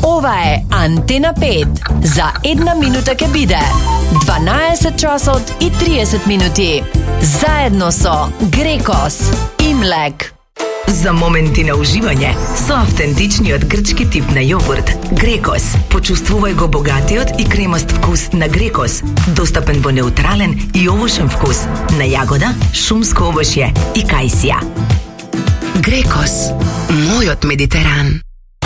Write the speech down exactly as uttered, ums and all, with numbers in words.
Ова е Антена пет. За една минута ке биде дванаесет часот и триесет минути. Заедно со Грекос и млек. За моменти на уживање со автентичниот грчки тип на јогурт Грекос. Почувствувај го богатиот и кремаст вкус на Грекос, достапен во неутрален и овошен вкус на јагода, шумско овошје и кајсија. Грекос, мојот Медитеран.